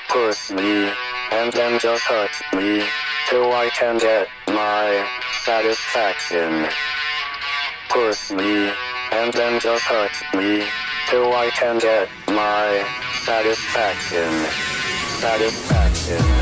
Push me, and then just hurt me, till I can get my satisfaction. Push me, and then just hurt me, till I can get my satisfaction. Satisfaction.